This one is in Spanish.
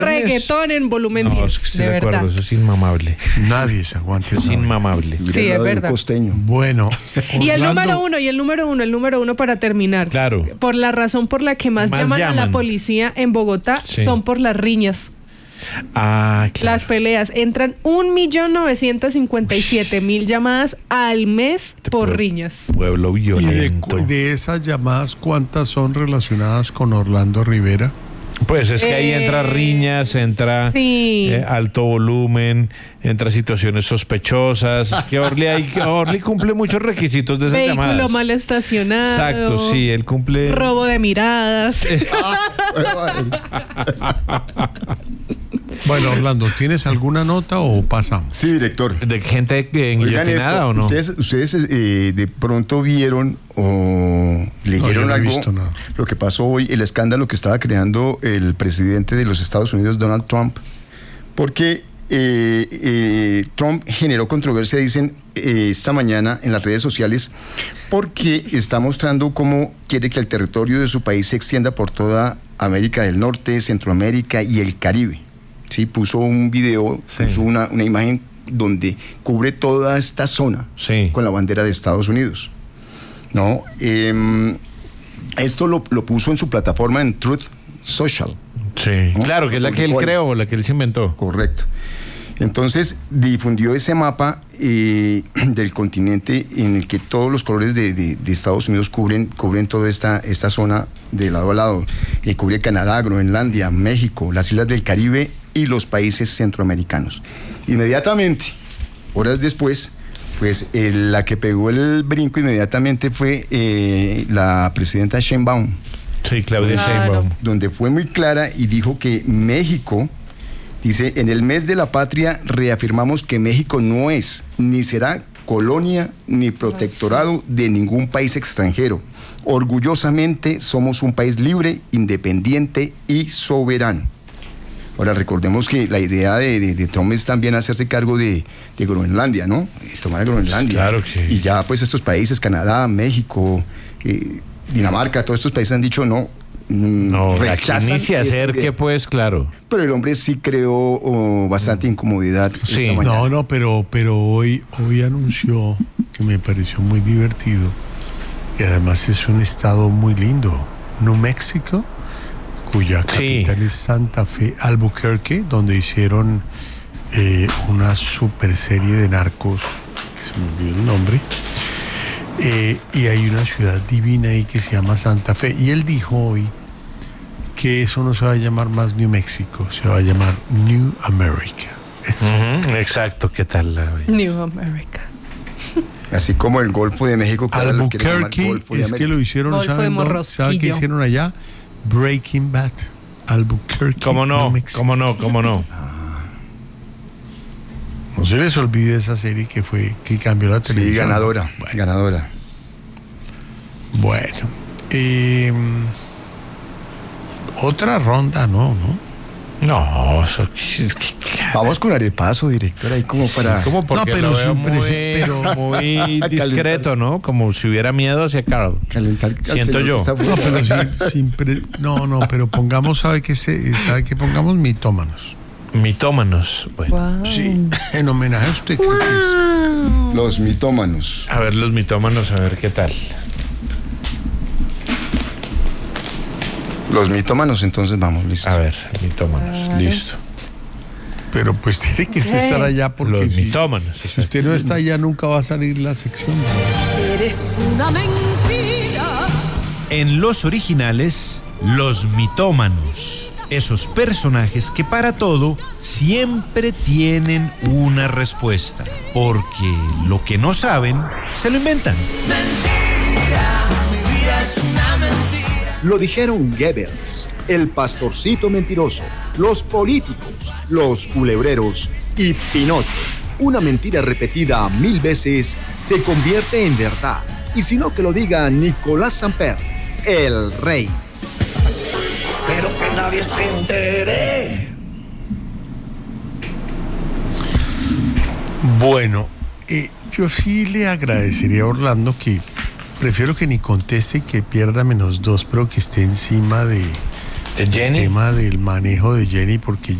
reggaetón en volumen 10, es que estoy de de acuerdo, verdad. eso es inmamable. Nadie se aguanta Es esa vaina. inmamable. Sí, es verdad. Costeño. Bueno, Y el Orlando, número uno para terminar. Claro. Por la razón por la que más llaman a la policía en Bogotá Sí. son por las riñas. Ah, claro. Las peleas. Entran 1.957.000 llamadas al mes por riñas. Pueblo y violento. de esas llamadas, ¿cuántas son relacionadas con Orlando Rivera? Pues es que ahí entra riñas, entra Sí. alto volumen, entra situaciones sospechosas. Es que Orly cumple muchos requisitos de esas Vehículo llamadas. mal estacionado. Exacto, sí, él cumple. Robo de miradas. Bueno, Orlando, ¿tienes alguna nota o pasamos? Sí, director. ¿De gente Oigan guillotinada esto, o no? ustedes de pronto vieron o leyeron No, yo no he algo, visto nada. lo que pasó hoy, el escándalo que estaba creando el presidente de los Estados Unidos, Donald Trump, porque Trump generó controversia, dicen, esta mañana en las redes sociales, porque está mostrando cómo quiere que el territorio de su país se extienda por toda América del Norte, Centroamérica y el Caribe. Sí, puso un video, Sí. puso una imagen donde cubre toda esta zona Sí. con la bandera de Estados Unidos. ¿No? Esto lo puso en su plataforma en Truth Social. Sí. ¿No? Claro, que es la que él Bueno. creó, la que él se inventó. Correcto. Entonces difundió ese mapa del continente en el que todos los colores de Estados Unidos cubren toda esta zona de lado a lado. Cubre Canadá, Groenlandia, México, las islas del Caribe y los países centroamericanos. Inmediatamente, horas después, pues la que pegó el brinco inmediatamente fue la presidenta Sheinbaum, Sí, Claudia Claro. Sheinbaum. donde fue muy clara y dijo que México, dice, en el mes de la patria reafirmamos que México no es ni será colonia ni protectorado de ningún país extranjero. Orgullosamente somos un país libre, independiente y soberano. Ahora recordemos que la idea de Trump es también hacerse cargo de Groenlandia, ¿no? Tomar Groenlandia. Claro que sí. Y ya pues estos países, Canadá, México, Dinamarca, todos estos países han dicho no. No, aquí rechazan ni se esta acerque, idea. pues, claro. Pero el hombre sí creó bastante incomodidad. Sí. esta mañana. No, pero hoy anunció, que me pareció muy divertido, y además es un estado muy lindo, New Mexico, cuya Sí. capital es Santa Fe, Albuquerque, donde hicieron una super serie de narcos, que se me olvidó el nombre, y hay una ciudad divina ahí que se llama Santa Fe, y él dijo hoy que eso no se va a llamar más New Mexico, se va a llamar New America. Ujú, exacto, ¿qué tal? New America. Así como el Golfo de México. que ahora lo quieren llamar Albuquerque, Golfo de es que América. lo hicieron, Golfo de ¿saben dónde? Morrosquillo. ¿Saben qué hicieron allá? Breaking Bad. Albuquerque. ¿Cómo no? New Mexico. ¿Cómo no? ¿Cómo no? No se les olvide esa serie que cambió la Sí, televisión. ganadora. Bueno. Ganadora. Bueno. Otra ronda, ¿no? No, eso... Vamos con arepaso, director, ahí como para... Como porque No, pero lo veo siempre muy, pero- muy discreto, ¿no? Como si hubiera miedo hacia Carl. calentar al Siento señor yo. que está No, fuera. pero no, pero pongamos, ¿sabe qué pongamos? Mitómanos. Mitómanos. Bueno. Wow. Sí, en homenaje a usted, creo que es. Los mitómanos. A ver, los mitómanos, a ver qué tal. Los mitómanos, entonces vamos, listo. A ver, mitómanos. Claro. Listo. Pero pues tiene que usted estar allá porque Los si mitómanos. si usted no está allá nunca va a salir la sección. Eres una mentira. En los originales, los mitómanos. Esos personajes que para todo siempre tienen una respuesta. Porque lo que no saben, se lo inventan. Mentira. Mi vida es una mentira. Lo dijeron Goebbels, el pastorcito mentiroso, los políticos, los culebreros y Pinocho. Una mentira repetida 1000 veces se convierte en verdad. Y si no, que lo diga Nicolás Samper, el rey. Pero que nadie se entere. Bueno, yo sí le agradecería a Orlando que prefiero que ni conteste y que pierda -2, pero que esté encima de ¿De Jenny? El tema del manejo de Jenny, porque